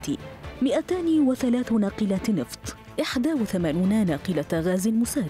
203 ناقلات نفط، 81 ناقلة غاز مسال،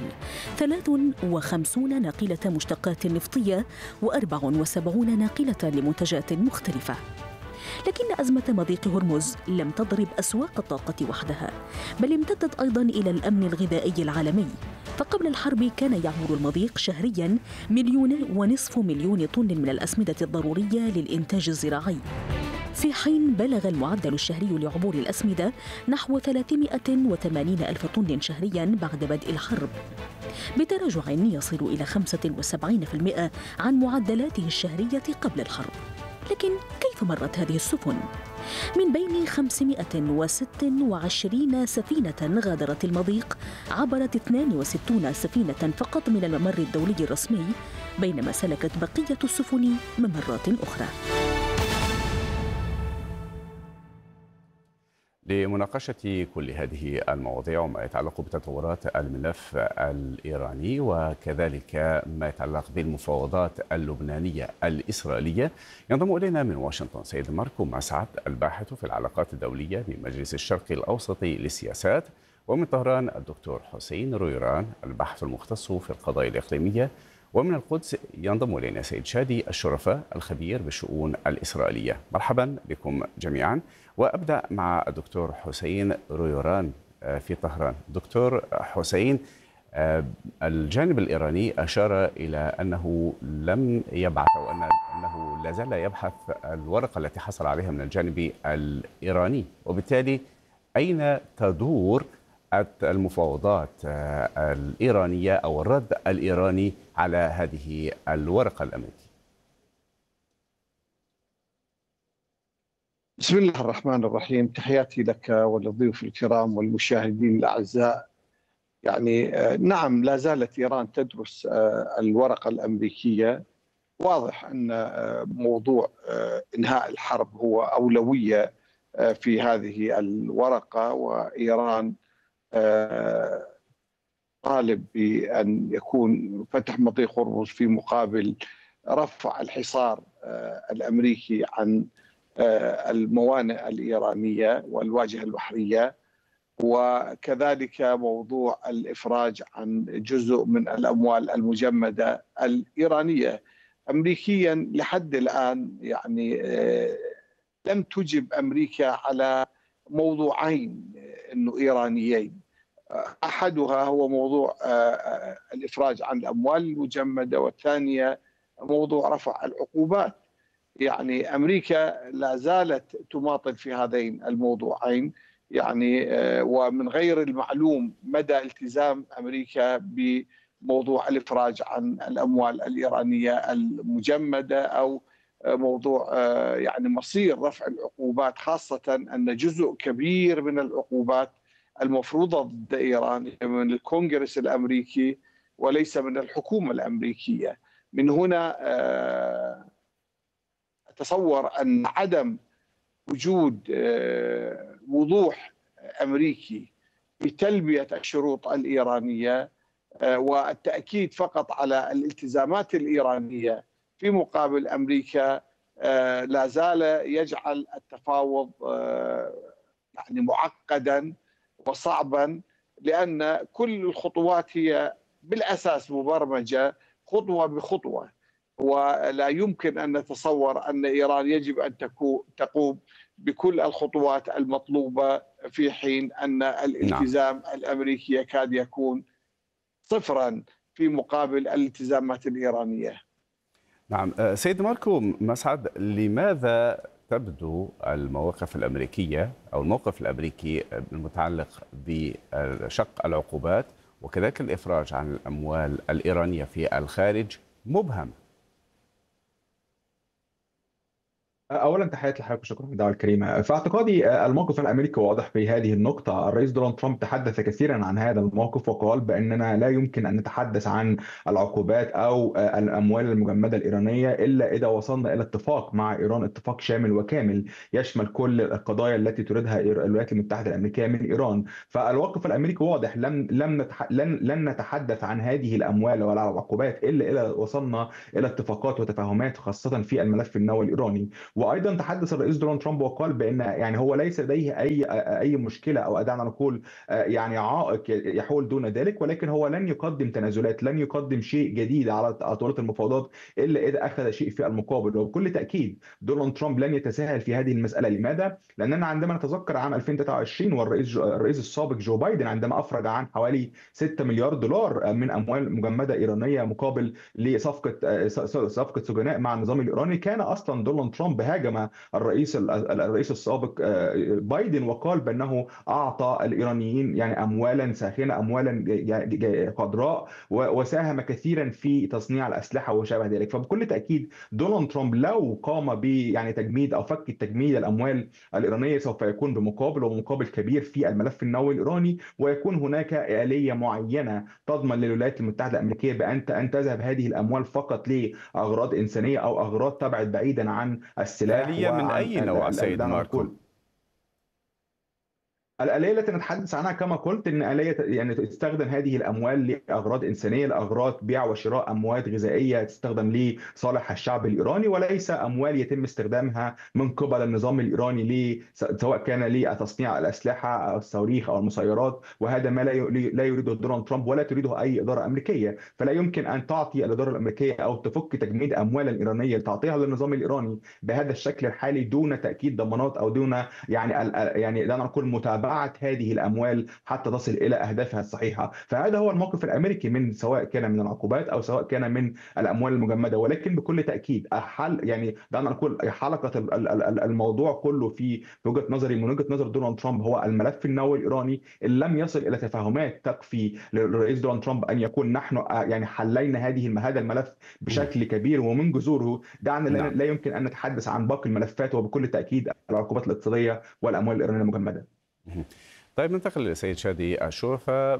53 ناقلة مشتقات نفطية، و74 ناقلة لمنتجات مختلفة. لكن أزمة مضيق هرمز لم تضرب أسواق الطاقة وحدها، بل امتدت أيضاً إلى الأمن الغذائي العالمي. فقبل الحرب كان يعبر المضيق شهرياً 1.5 مليون طن من الأسمدة الضرورية للإنتاج الزراعي، في حين بلغ المعدل الشهري لعبور الأسمدة نحو 380 ألف طن شهرياً بعد بدء الحرب، بتراجع يصل إلى 75% عن معدلاته الشهرية قبل الحرب. لكن كيف مرت هذه السفن؟ من بين 526 سفينة غادرت المضيق، عبرت 62 سفينة فقط من الممر الدولي الرسمي، بينما سلكت بقية السفن ممرات أخرى. لمناقشة كل هذه المواضيع وما يتعلق بتطورات الملف الإيراني وكذلك ما يتعلق بالمفاوضات اللبنانية الإسرائيلية، ينضم إلينا من واشنطن سيد ماركو مسعد، الباحث في العلاقات الدولية بمجلس الشرق الأوسط للسياسات، ومن طهران الدكتور حسين رويران، الباحث المختص في القضايا الإقليمية، ومن القدس ينضم إلينا سيد شادي الشرفة الخبير بالشؤون الإسرائيلية. مرحبا بكم جميعا، وأبدأ مع الدكتور حسين رويران في طهران. دكتور حسين، الجانب الإيراني أشار إلى أنه لم يبعث أو أنه لا زال يبحث الورقة التي حصل عليها من الجانب الإيراني، وبالتالي أين تدور المفاوضات الإيرانية أو الرد الإيراني على هذه الورقة الأمريكية؟ بسم الله الرحمن الرحيم، تحياتي لك وللضيوف الكرام والمشاهدين الأعزاء. نعم، لا زالت إيران تدرس الورقة الأمريكية. واضح أن موضوع إنهاء الحرب هو أولوية في هذه الورقة، وإيران طالب بأن يكون فتح مضيق هرمز في مقابل رفع الحصار الأمريكي عن الموانئ الإيرانية والواجهة البحرية، وكذلك موضوع الإفراج عن جزء من الأموال المجمدة الإيرانية. أمريكيا لحد الآن لم تجب أمريكا على موضوعين إنه إيرانيين. أحدها هو موضوع الإفراج عن الأموال المجمدة، والثانية موضوع رفع العقوبات. أمريكا لا زالت تماطل في هذين الموضوعين، ومن غير المعلوم مدى التزام أمريكا بموضوع الإفراج عن الأموال الإيرانية المجمدة، أو موضوع مصير رفع العقوبات، خاصة أن جزء كبير من العقوبات المفروضة ضد إيران من الكونغرس الأمريكي وليس من الحكومة الأمريكية. من هنا أتصور أن عدم وجود وضوح أمريكي بتلبية الشروط الإيرانية والتأكيد فقط على الالتزامات الإيرانية في مقابل أمريكا لا زال يجعل التفاوض معقدا وصعبا، لأن كل الخطوات هي بالأساس مبرمجة خطوة بخطوة، ولا يمكن أن نتصور أن إيران يجب أن تقوم بكل الخطوات المطلوبة، في حين أن الالتزام الأمريكي يكاد يكون صفرا في مقابل الالتزامات الإيرانية. نعم سيد ماركو مسعد، لماذا تبدو المواقف الأمريكية أو الموقف الأمريكي المتعلق بشق العقوبات وكذلك الإفراج عن الأموال الإيرانية في الخارج مبهم؟ اولا تحياتي لحضرتك وشكرا على الدعوه الكريمه. في اعتقادي الموقف الامريكي واضح في هذه النقطه. الرئيس دونالد ترامب تحدث كثيرا عن هذا الموقف وقال باننا لا يمكن ان نتحدث عن العقوبات او الاموال المجمده الايرانيه الا اذا وصلنا الى اتفاق مع ايران، اتفاق شامل وكامل يشمل كل القضايا التي تريدها الولايات المتحده الامريكيه من ايران. فالموقف الامريكي واضح، لن نتحدث عن هذه الاموال ولا العقوبات الا اذا وصلنا الى اتفاقات وتفاهمات، خاصه في الملف النووي الايراني. وايضا تحدث الرئيس دونالد ترامب وقال بان يعني هو ليس لديه اي مشكله او دعنا نقول يعني عائق يحول دون ذلك، ولكن هو لن يقدم تنازلات، لن يقدم شيء جديد على طاوله المفاوضات الا اذا اخذ شيء في المقابل. وبكل تاكيد دونالد ترامب لن يتساهل في هذه المساله. لماذا؟ لاننا عندما نتذكر عام 2023 والرئيس السابق جو بايدن عندما افرج عن حوالي 6 مليار دولار من اموال مجمده ايرانيه مقابل لصفقه سجناء مع النظام الايراني، كان اصلا دونالد ترامب هاجم الرئيس السابق بايدن وقال بانه اعطى الايرانيين يعني اموالا ساخنه، اموالا خضراء، وساهم كثيرا في تصنيع الاسلحه وشابه ذلك. فبكل تاكيد دونالد ترامب لو قام ب يعني تجميد او فك تجميد الاموال الايرانيه سوف يكون بمقابل، ومقابل كبير في الملف النووي الايراني، ويكون هناك اليه معينه تضمن للولايات المتحده الامريكيه بان تذهب هذه الاموال فقط لاغراض انسانيه او اغراض تبعد بعيدا عن السلاح آلية من وعن أي نوع سيد دعنا ماركو؟ نقول الآلية التي نتحدث عنها كما قلت إن آلية يعني تستخدم هذه الأموال لأغراض إنسانية، لأغراض بيع وشراء أموال غذائية تستخدم لصالح الشعب الإيراني، وليس أموال يتم استخدامها من قبل النظام الإيراني سواء كان لتصنيع الأسلحة أو الصواريخ أو المسيرات. وهذا ما لا يريده دونالد ترامب ولا تريده أي إدارة أمريكية. فلا يمكن أن تعطي الإدارة الأمريكية أو تفك تجميد أموال الإيرانية تعطيها للنظام الإيراني بهذا الشكل الحالي دون تأكيد ضمانات أو دون يعني دعنا نقول متابعة هذه الاموال حتى تصل الى اهدافها الصحيحه. فهذا هو الموقف الامريكي من سواء كان من العقوبات او سواء كان من الاموال المجمده. ولكن بكل تاكيد يعني دعنا نقول حلقه الموضوع كله في وجهه نظري من وجهه نظر دونالد ترامب هو الملف النووي الايراني. ان لم يصل الى تفاهمات تكفي للرئيس دونالد ترامب ان يكون نحن يعني حلينا هذا الملف بشكل كبير ومن جذوره، دعنا نعم. لا يمكن ان نتحدث عن باقي الملفات، وبكل تاكيد العقوبات الاقتصاديه والاموال الايرانيه المجمده. طيب ننتقل لسيد شادي الشرفة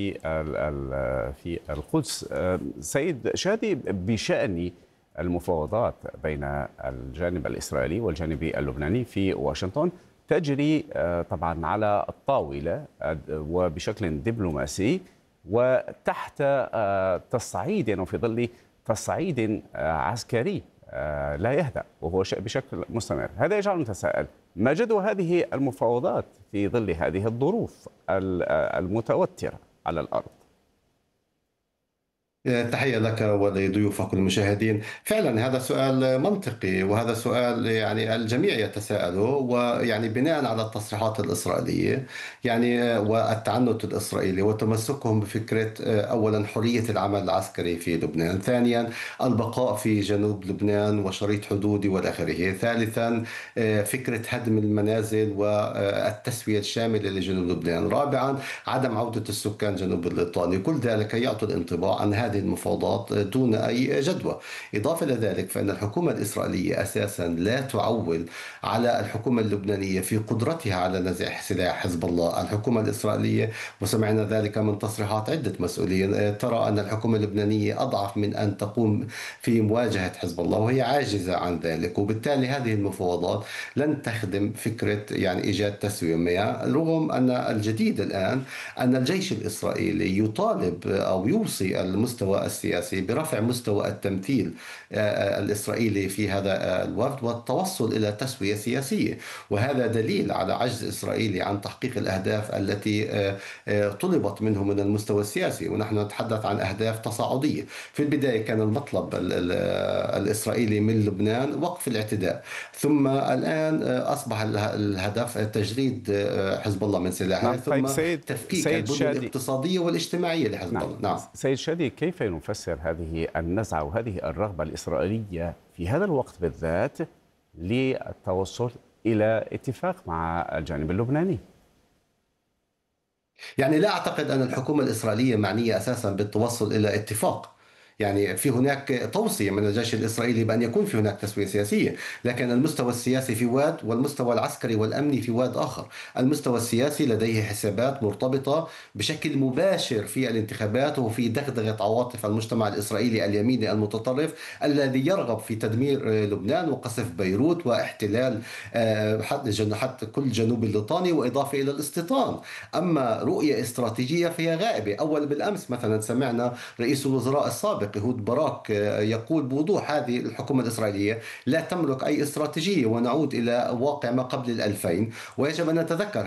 في القدس. سيد شادي، بشأن المفاوضات بين الجانب الإسرائيلي والجانب اللبناني في واشنطن تجري طبعا على الطاولة وبشكل دبلوماسي وتحت تصعيد يعني في ظل تصعيد عسكري لا يهدأ وهو بشكل مستمر. هذا يجعل نتساءل ما جدوى هذه المفاوضات في ظل هذه الظروف المتوترة على الأرض؟ تحية لك ولضيوفك المشاهدين. فعلا هذا سؤال منطقي، وهذا سؤال يعني الجميع يتساءله، ويعني بناء على التصريحات الإسرائيلية يعني والتعنت الإسرائيلي وتمسكهم بفكرة أولا حرية العمل العسكري في لبنان، ثانيا البقاء في جنوب لبنان وشريط حدودي والى آخره، ثالثا فكرة هدم المنازل والتسوية الشاملة لجنوب لبنان، رابعا عدم عودة السكان جنوب الليطاني. كل ذلك يعطي الانطباع أن هذه المفاوضات دون أي جدوى. إضافة إلى ذلك فإن الحكومة الإسرائيلية أساسا لا تعول على الحكومة اللبنانية في قدرتها على نزع سلاح حزب الله. الحكومة الإسرائيلية، وسمعنا ذلك من تصريحات عدة مسؤولين، ترى أن الحكومة اللبنانية أضعف من أن تقوم في مواجهة حزب الله، وهي عاجزة عن ذلك. وبالتالي هذه المفاوضات لن تخدم فكرة يعني إيجاد تسوية ما، رغم أن الجديد الآن أن الجيش الإسرائيلي يطالب أو يوصي المستوى السياسي برفع مستوى التمثيل الإسرائيلي في هذا الوفد والتوصل إلى تسوية سياسية. وهذا دليل على عجز إسرائيلي عن تحقيق الأهداف التي طلبت منه من المستوى السياسي. ونحن نتحدث عن أهداف تصاعدية. في البداية كان المطلب الإسرائيلي من لبنان وقف الاعتداء، ثم الآن أصبح الهدف تجريد حزب الله من سلاحه، نعم. ثم طيب تفكيك البنية الاقتصادية والاجتماعية لحزب الله. نعم. سيد شادي، كيف نفسر هذه النزعة وهذه الرغبة الإسرائيلية في هذا الوقت بالذات للتوصل إلى اتفاق مع الجانب اللبناني؟ يعني لا أعتقد أن الحكومة الإسرائيلية معنية أساسا بالتوصل إلى اتفاق. يعني في هناك توصية من الجيش الإسرائيلي بأن يكون في هناك تسوية سياسية، لكن المستوى السياسي في واد والمستوى العسكري والأمني في واد آخر. المستوى السياسي لديه حسابات مرتبطة بشكل مباشر في الانتخابات وفي دغدغة عواطف المجتمع الإسرائيلي اليميني المتطرف الذي يرغب في تدمير لبنان وقصف بيروت واحتلال حتى كل جنوب الليطاني وإضافة إلى الاستيطان. أما رؤية استراتيجية فهي غائبة. أول بالأمس مثلا سمعنا رئيس الوزراء السابق السابق إهود باراك يقول بوضوح هذه الحكومة الإسرائيلية لا تملك أي استراتيجية، ونعود إلى واقع ما قبل 2000. ويجب أن نتذكر